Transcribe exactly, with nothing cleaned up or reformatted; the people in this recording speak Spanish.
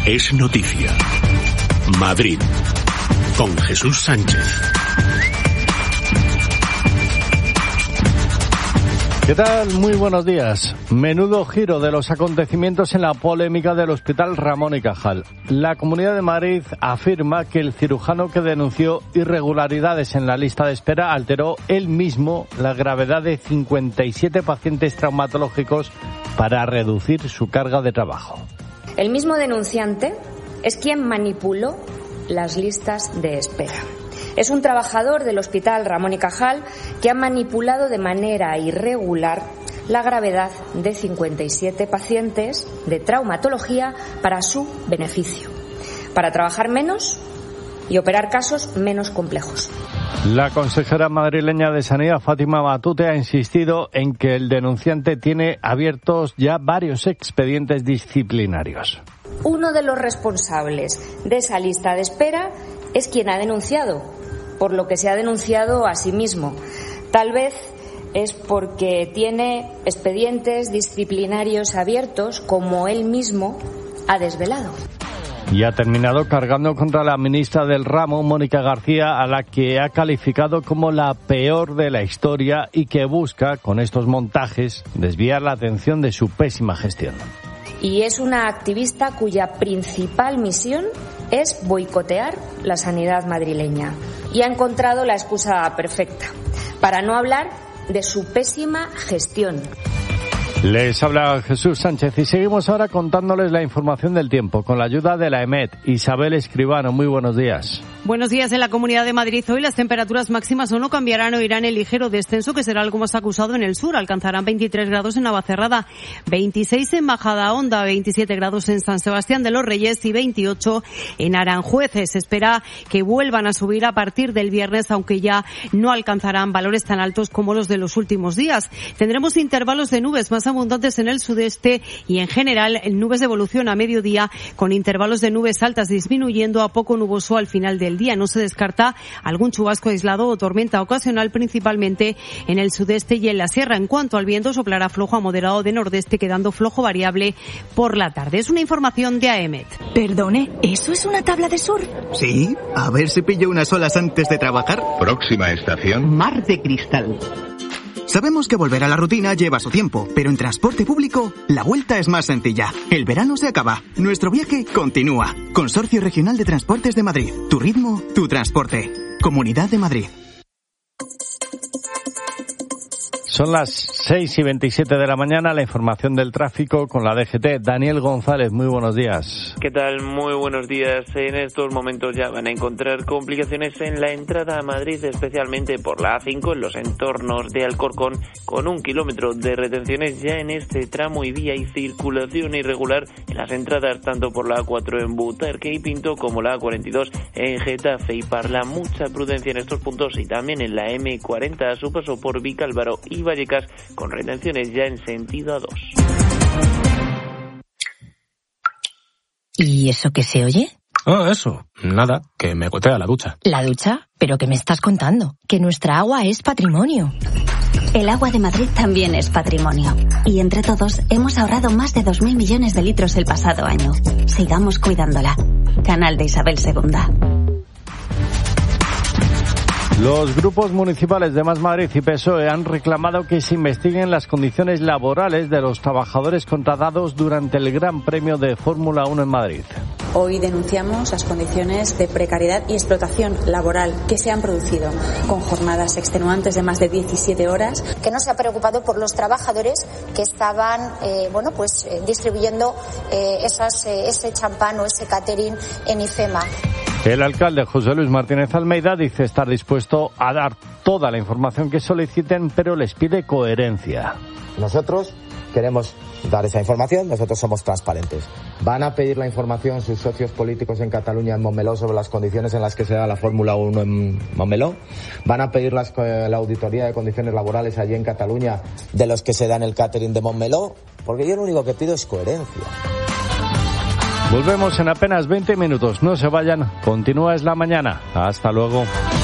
es noticia. Madrid, con Jesús Sánchez. ¿Qué tal? Muy buenos días. Menudo giro de los acontecimientos en la polémica del Hospital Ramón y Cajal. La Comunidad de Madrid afirma que el cirujano que denunció irregularidades en la lista de espera alteró él mismo la gravedad de cincuenta y siete pacientes traumatológicos para reducir su carga de trabajo. El mismo denunciante es quien manipuló las listas de espera. Es un trabajador del Hospital Ramón y Cajal que ha manipulado de manera irregular la gravedad de cincuenta y siete pacientes de traumatología para su beneficio, para trabajar menos y operar casos menos complejos. La consejera madrileña de Sanidad, Fátima Matute, ha insistido en que el denunciante tiene abiertos ya varios expedientes disciplinarios. Uno de los responsables de esa lista de espera es quien ha denunciado, por lo que se ha denunciado a sí mismo. Tal vez es porque tiene expedientes disciplinarios abiertos, como él mismo ha desvelado. Y ha terminado cargando contra la ministra del ramo, Mónica García, a la que ha calificado como la peor de la historia y que busca, con estos montajes, desviar la atención de su pésima gestión. Y es una activista cuya principal misión es boicotear la sanidad madrileña. Y ha encontrado la excusa perfecta para no hablar de su pésima gestión. Les habla Jesús Sánchez y seguimos ahora contándoles la información del tiempo con la ayuda de la EMET. Isabel Escribano, muy buenos días. Buenos días. En la Comunidad de Madrid hoy las temperaturas máximas o no cambiarán o irán en ligero descenso, que será algo más acusado en el sur. Alcanzarán veintitrés grados en Navacerrada, veintiséis en Majadahonda, veintisiete grados en San Sebastián de los Reyes y veintiocho en Aranjuez. Se espera que vuelvan a subir a partir del viernes, aunque ya no alcanzarán valores tan altos como los de los últimos días. Tendremos intervalos de nubes más abundantes en el sudeste y en general nubes de evolución a mediodía, con intervalos de nubes altas disminuyendo a poco nuboso al final del día. No se descarta algún chubasco aislado o tormenta ocasional, principalmente en el sudeste y en la sierra. En cuanto al viento, soplará flojo a moderado de nordeste, quedando flojo variable por la tarde. Es una información de A E M E T. Perdone, ¿eso es una tabla de surf? Sí, a ver si pillo unas olas antes de trabajar. Próxima estación, Mar de Cristal. Sabemos que volver a la rutina lleva su tiempo, pero en transporte público la vuelta es más sencilla. El verano se acaba, nuestro viaje continúa. Consorcio Regional de Transportes de Madrid. Tu ritmo, tu transporte. Comunidad de Madrid. Son las seis y veintisiete de la mañana, la información del tráfico con la D G T. Daniel González, muy buenos días. ¿Qué tal? Muy buenos días. En estos momentos ya van a encontrar complicaciones en la entrada a Madrid, especialmente por la A cinco en los entornos de Alcorcón, con un kilómetro de retenciones ya en este tramo y vía y circulación irregular en las entradas tanto por la A cuatro en Butarque y Pinto como la A cuarenta y dos en Getafe y Parla. Mucha prudencia en estos puntos y también en la eme cuarenta a su paso por Vicálvaro y Vallecas, con retenciones ya en sentido A dos. ¿Y eso qué se oye? Ah, eso. Nada, que me gotea la ducha. ¿La ducha? ¿Pero qué me estás contando? Que nuestra agua es patrimonio. El agua de Madrid también es patrimonio. Y entre todos hemos ahorrado más de dos mil millones de litros el pasado año. Sigamos cuidándola. Canal de Isabel segunda. Los grupos municipales de Más Madrid y P S O E han reclamado que se investiguen las condiciones laborales de los trabajadores contratados durante el Gran Premio de Fórmula uno en Madrid. Hoy denunciamos las condiciones de precariedad y explotación laboral que se han producido, con jornadas extenuantes de más de diecisiete horas. Que no se ha preocupado por los trabajadores que estaban eh, bueno, pues, eh, distribuyendo eh, esas, eh, ese champán o ese catering en IFEMA. El alcalde José Luis Martínez Almeida dice estar dispuesto a dar toda la información que soliciten, pero les pide coherencia. Nosotros queremos dar esa información, nosotros somos transparentes. ¿Van a pedir la información sus socios políticos en Cataluña, en Montmeló, sobre las condiciones en las que se da la Fórmula uno en Montmeló? ¿Van a pedir las, la auditoría de condiciones laborales allí en Cataluña de los que se dan el catering de Montmeló? Porque yo lo único que pido es coherencia. Volvemos en apenas veinte minutos. No se vayan. Continúa Es la Mañana. Hasta luego.